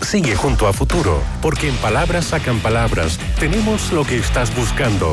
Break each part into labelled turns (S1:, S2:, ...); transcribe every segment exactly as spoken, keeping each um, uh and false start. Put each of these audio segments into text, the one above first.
S1: Sigue junto a Futuro, porque en Palabras Sacan Palabras tenemos lo que estás buscando.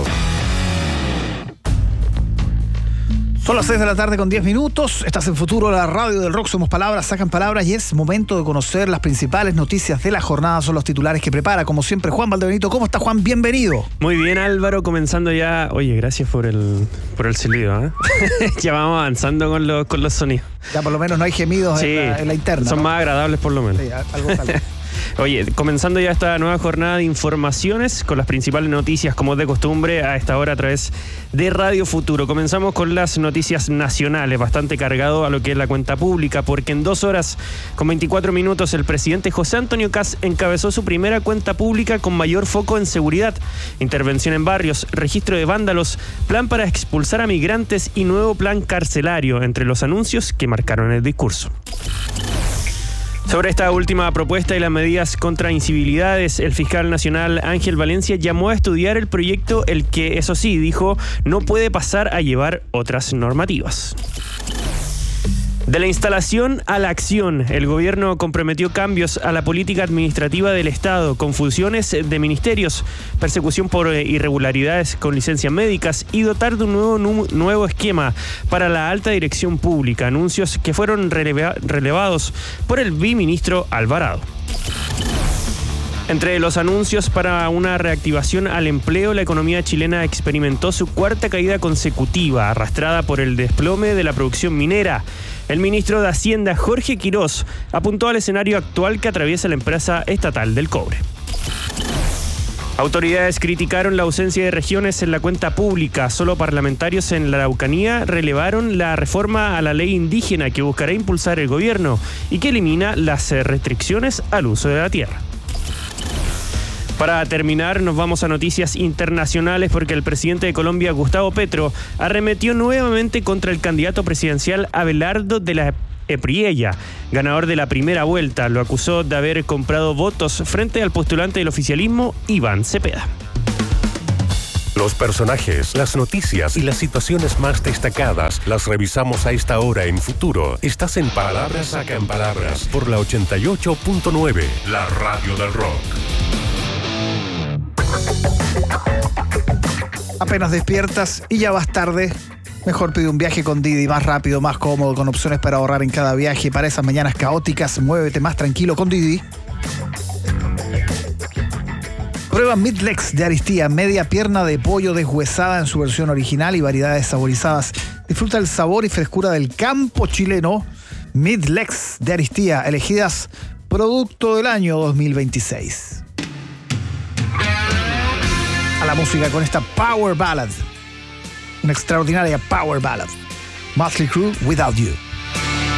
S2: Son las seis de la tarde con diez minutos. Estás en Futuro, la radio del rock. Somos Palabras Sacan Palabras y es momento de conocer las principales noticias de la jornada. Son los titulares que prepara, como siempre, Juan Valdebenito. ¿Cómo está, Juan? Bienvenido.
S3: Muy bien, Álvaro. Comenzando ya... Oye, gracias por el por el silbido, ¿eh? Ya vamos avanzando con los, con los sonidos.
S2: Ya por lo menos no hay gemidos
S3: sí,
S2: en, la, en la interna.
S3: Son, ¿no?, más agradables por lo menos.
S2: Sí, algo tal.
S3: Oye, comenzando ya esta nueva jornada de informaciones con las principales noticias, como de costumbre, a esta hora a través de Radio Futuro. Comenzamos con las noticias nacionales, bastante cargado a lo que es la cuenta pública, porque en dos horas con veinticuatro minutos el presidente José Antonio Kast encabezó su primera cuenta pública con mayor foco en seguridad, intervención en barrios, registro de vándalos, plan para expulsar a migrantes y nuevo plan carcelario, entre los anuncios que marcaron el discurso. Sobre esta última propuesta y las medidas contra incivilidades, el fiscal nacional Ángel Valencia llamó a estudiar el proyecto, el que, eso sí, dijo, no puede pasar a llevar otras normativas. De la instalación a la acción, el gobierno comprometió cambios a la política administrativa del Estado, con fusiones de ministerios, persecución por irregularidades con licencias médicas y dotar de un nuevo, nuevo esquema para la alta dirección pública, anuncios que fueron releva, relevados por el viceministro Alvarado. Entre los anuncios para una reactivación al empleo, la economía chilena experimentó su cuarta caída consecutiva, arrastrada por el desplome de la producción minera. El ministro de Hacienda, Jorge Quirós, apuntó al escenario actual que atraviesa la empresa estatal del cobre. Autoridades criticaron la ausencia de regiones en la cuenta pública. Solo parlamentarios en la Araucanía relevaron la reforma a la ley indígena que buscará impulsar el gobierno y que elimina las restricciones al uso de la tierra. Para terminar, nos vamos a noticias internacionales porque el presidente de Colombia, Gustavo Petro, arremetió nuevamente contra el candidato presidencial Abelardo de la Espriella, ganador de la primera vuelta. Lo acusó de haber comprado votos frente al postulante del oficialismo, Iván Cepeda.
S1: Los personajes, las noticias y las situaciones más destacadas las revisamos a esta hora en Futuro. Estás en Palabras Sacan Palabras por la ochenta y ocho punto nueve, la radio del rock.
S2: Apenas despiertas y ya vas tarde, mejor pide un viaje con Didi, más rápido, más cómodo, con opciones para ahorrar en cada viaje. Para esas mañanas caóticas, muévete más tranquilo con Didi. Prueba Midlex de Aristía, media pierna de pollo deshuesada en su versión original y variedades saborizadas. Disfruta el sabor y frescura del campo chileno. Midlex de Aristía, elegidas Producto del Año dos mil veintiséis. A la música con esta Power Ballad, una extraordinaria Power Ballad. Motley Crue, Without You.